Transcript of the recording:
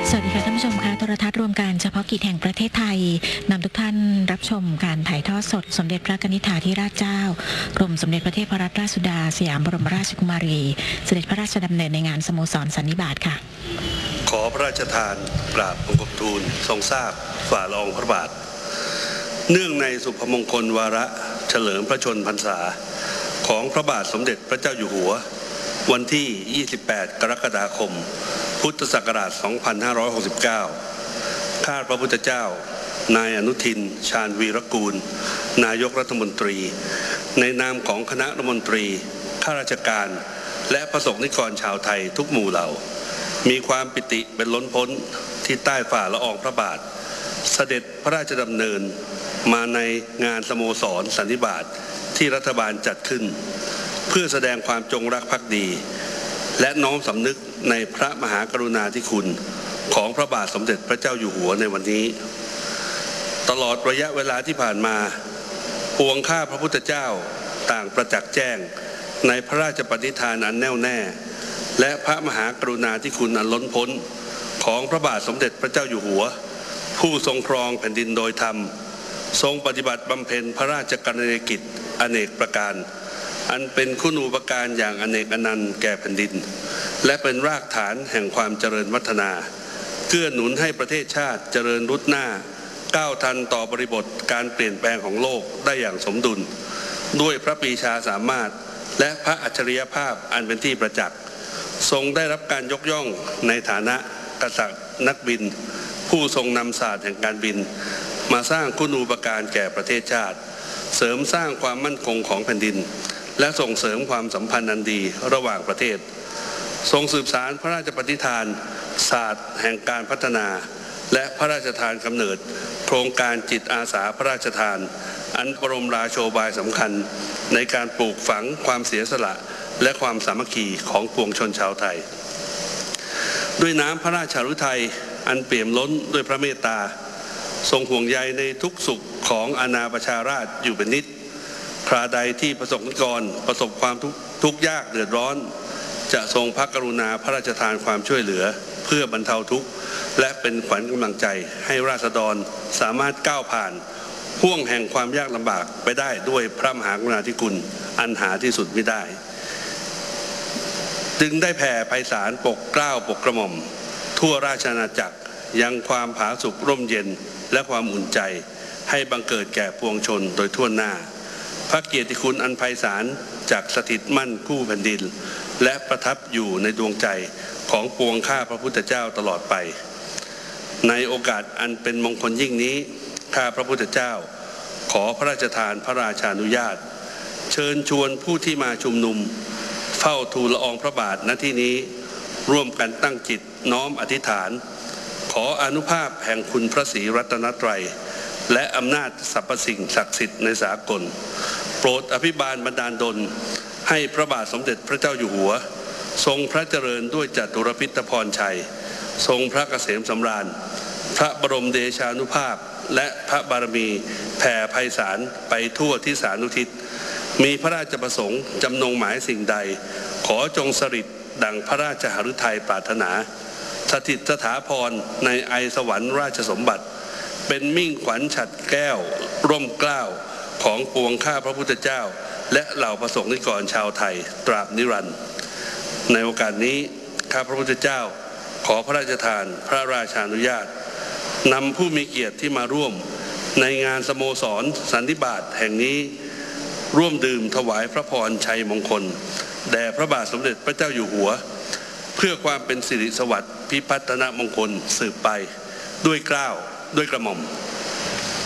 สวัสดีค่ะท่านผู้ชมค่ะโทรทัศน์รวมการเฉพาะกิจแห่งประเทศไทยนำทุกท่านรับชมการถ่ายทอดสดสมเด็จพระกนิษฐาธิราชเจ้ากรมสมเด็จพระเทพรัตนราชสุดาสยามบรมราชกุมารีเสด็จพระราชดำเนินในงานสโมสรสันนิบาตค่ะขอพระราชทานกราบบังคมทูลทรงทราบฝ่าละอองพระบาทเนื่องในสุพมงคลวาระเฉลิมพระชนมพรรษาของพระบาทสมเด็จพระเจ้าอยู่หัววันที่ 28 กรกฎาคม พุทธศักราช 2569 ข้าพระพุทธเจ้านายอนุทิน ชาญวีรกูลนายกรัฐมนตรีในนามของคณะรัฐมนตรีข้าราชการและประสบนิกรชาวไทยทุกหมู่เหล่ามีความปิติเป็นล้นพ้นที่ใต้ฝ่าละอองพระบาทเสด็จพระราชดำเนินมาในงานสโมสรสันนิบาตที่รัฐบาลจัดขึ้นเพื่อแสดงความจงรักภักดีและน้อมสำนึกในพระมหากรุณาธิคุณของพระบาทสมเด็จพระเจ้าอยู่หัวในวันนี้ตลอดระยะเวลาที่ผ่านมาปวงข้าพระพุทธเจ้าต่างประจักษ์แจ้งในพระราชปณิธานอันแน่วแน่และพระมหากรุณาธิคุณอันล้นพ้นของพระบาทสมเด็จพระเจ้าอยู่หัวผู้ทรงครองแผ่นดินโดยธรรมทรงปฏิบัติบำเพ็ญพระราชกรณียกิจอเนกประการอันเป็นคุณูปการอย่างอเนกอนันต์แก่แผ่นดินและเป็นรากฐานแห่งความเจริญวัฒนาเกื้อหนุนให้ประเทศชาติเจริญรุดหน้าก้าวทันต่อบริบทการเปลี่ยนแปลงของโลกได้อย่างสมดุลด้วยพระปรีชาสามารถและพระอัจฉริยภาพอันเป็นที่ประจักษ์ทรงได้รับการยกย่องในฐานะกษัตริย์นักบินผู้ทรงนำศาสตร์แห่งการบินมาสร้างคุณูปการแก่ประเทศชาติเสริมสร้างความมั่นคงของแผ่นดินและส่งเสริมความสัมพันธ์อันดีระหว่างประเทศทรงสืบสานพระราชปณิธานศาสตร์แห่งการพัฒนาและพระราชทานกำเนิดโครงการจิตอาสาพระราชทานอันบรมราโชบายสำคัญในการปลูกฝังความเสียสละและความสามัคคีของปวงชนชาวไทยด้วยน้ำพระราชฤทัยอันเปี่ยมล้นด้วยพระเมตตาทรงห่วงใยในทุกสุขของอาณาประชาราษฎร์อยู่เป็นนิจคราใดที่ประสบนิกรประสบความทุกข์ยากเดือดร้อนจะทรงพระกรุณาพระราชทานความช่วยเหลือเพื่อบรรเทาทุกข์และเป็นขวัญกำลังใจให้ราษฎรสามารถก้าวผ่านห่วงแห่งความยากลำบากไปได้ด้วยพระมหากรุณาธิคุณอันหาที่สุดมิได้จึงได้แผ่ไพศาลปกเกล้าปกกระหม่อมทั่วราชอาณาจักรยังความผาสุกร่มเย็นและความอุ่นใจให้บังเกิดแก่ปวงชนโดยทั่วหน้าพระเกียรติคุณอันไพศาลจากสถิตมั่นคู่แผ่นดินและประทับอยู่ในดวงใจของปวงข้าพระพุทธเจ้าตลอดไปในโอกาสอันเป็นมงคลยิ่งนี้ข้าพระพุทธเจ้าขอพระราชทานพระราชานุญาตเชิญชวนผู้ที่มาชุมนุมเฝ้าทูลละอองพระบาทณที่นี้ร่วมกันตั้งจิตน้อมอธิษฐานขออานุภาพแห่งคุณพระศรีรัตนตรัยและอำนาจสรรพสิ่งศักดิ์สิทธิ์ในสากลโปรดอภิบาลบันดาลดลให้พระบาทสมเด็จพระเจ้าอยู่หัวทรงพระเจริญด้วยจตุรพิธพรชัยทรงพระเกษมสำราญพระบรมเดชานุภาพและพระบารมีแผ่ไพศาลไปทั่วทิศานุทิศมีพระราชประสงค์จำนงหมายสิ่งใดขอจงสฤทธิ์ดังพระราชหฤทัยปรารถนาสถิตสถาพรในไอสวรรค์ราชสมบัติเป็นมิ่งขวัญฉัตรแก้วร่มเกล้าของปวงข้าพระพุทธเจ้าและเหล่าประสงค์นิกรชาวไทยตราบนิรันดร์ในโอกาสนี้ข้าพระพุทธเจ้าขอพระราชทานพระราชานุญาตนำผู้มีเกียรติที่มาร่วมในงานสโมสรสันนิบาตแห่งนี้ร่วมดื่มถวายพระพรชัยมงคลแด่พระบาทสมเด็จพระเจ้าอยู่หัวเพื่อความเป็นสิริสวัสดิ์พิพัฒนมงคลสืบไปด้วยเกล้าด้วยกระหม่อม